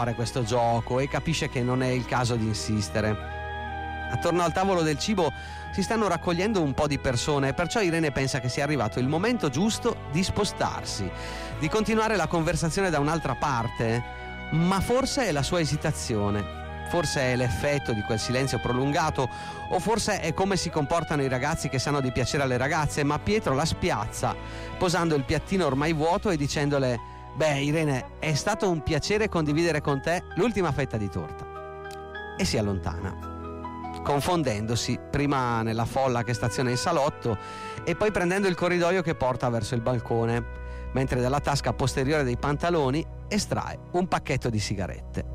fare questo gioco e capisce che non è il caso di insistere. Attorno al tavolo del cibo si stanno raccogliendo un po' di persone, perciò Irene pensa che sia arrivato il momento giusto di spostarsi, di continuare la conversazione da un'altra parte, ma forse è la sua esitazione, forse è l'effetto di quel silenzio prolungato, o forse è come si comportano i ragazzi che sanno di piacere alle ragazze, ma Pietro la spiazza, posando il piattino ormai vuoto e dicendole: «Beh, Irene, è stato un piacere condividere con te l'ultima fetta di torta». E si allontana, confondendosi prima nella folla che staziona in salotto e poi prendendo il corridoio che porta verso il balcone, mentre dalla tasca posteriore dei pantaloni estrae un pacchetto di sigarette.